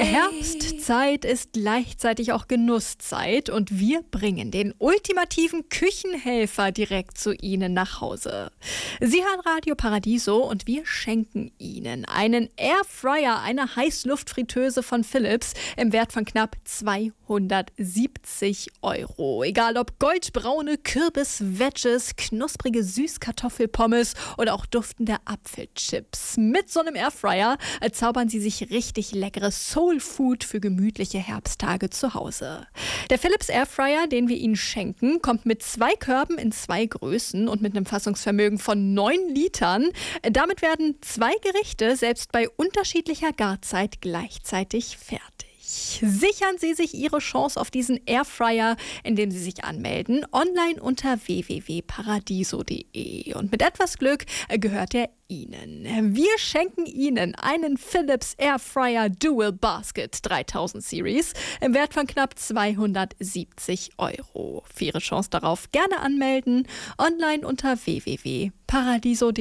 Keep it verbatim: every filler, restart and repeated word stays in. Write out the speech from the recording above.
Herbstzeit ist gleichzeitig auch Genusszeit und wir bringen den ultimativen Küchenhelfer direkt zu Ihnen nach Hause. Sie hören Radio Paradiso und wir schenken Ihnen einen Airfryer, eine Heißluftfritteuse von Philips im Wert von knapp zweihundertsiebzig Euro. Egal ob goldbraune Kürbis-Wedges, knusprige Süßkartoffelpommes oder auch duftende Apfelchips. Mit so einem Airfryer zaubern Sie sich richtig leckeres Soulfood für gemütliche Herbsttage zu Hause. Der Philips Airfryer, den wir Ihnen schenken, kommt mit zwei Körben in zwei Größen und mit einem Fassungsvermögen von neun Litern. Damit werden zwei Gerichte selbst bei unterschiedlicher Garzeit gleichzeitig fertig. Sichern Sie sich Ihre Chance auf diesen Airfryer, indem Sie sich anmelden, online unter w w w punkt paradiso punkt d e. Und mit etwas Glück gehört er Ihnen. Wir schenken Ihnen einen Philips Airfryer Dual Basket dreitausend Series im Wert von knapp zweihundertsiebzig Euro. Für Ihre Chance darauf gerne anmelden, online unter w w w punkt paradiso punkt d e.